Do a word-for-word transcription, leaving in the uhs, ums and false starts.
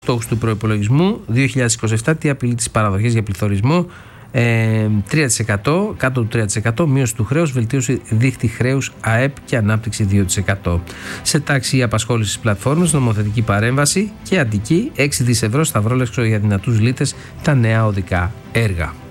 Στόχους του προϋπολογισμού δύο χιλιάδες είκοσι επτά, τι απειλεί τις παραδοχές για πληθωρισμό, ε, τρία τοις εκατό, κάτω του τρία τοις εκατό, μείωση του χρέους, βελτίωση δίχτυ χρέους ΑΕΠ και ανάπτυξη δύο τοις εκατό. Σε τάξη απασχόλησης πλατφόρμας, νομοθετική παρέμβαση και Αττική, έξι δισεκατομμύρια ευρώ σταυρόλεξο για δυνατούς λύτες, τα νέα οδικά έργα.